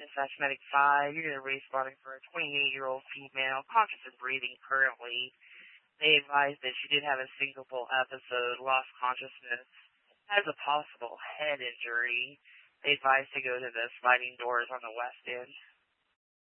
Dispatch Medic 5, you're going to responding for a 28-year-old female, conscious and breathing currently. They advised that she did have a syncopal episode, lost consciousness, has a possible head injury. They advised to go to the sliding doors on the west end.